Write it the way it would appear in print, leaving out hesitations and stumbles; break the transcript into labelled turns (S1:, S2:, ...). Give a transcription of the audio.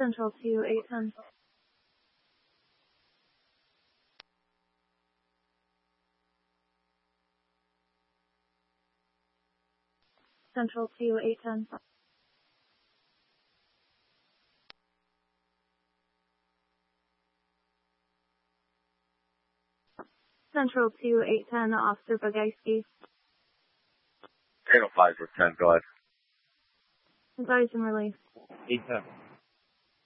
S1: Central to 810. Central to 810. Central to 810, Officer Bogajski.
S2: 805 for 10, go ahead.
S1: Advise and release.
S2: 810.